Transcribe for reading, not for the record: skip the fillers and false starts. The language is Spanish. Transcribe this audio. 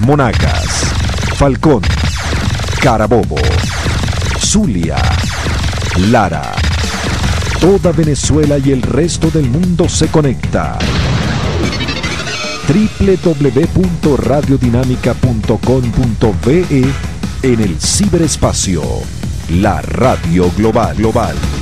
Monagas, Falcón, Carabobo, Zulia, Lara. Toda Venezuela y el resto del mundo se conecta. www.radiodinamica.com.be en el ciberespacio. La radio global.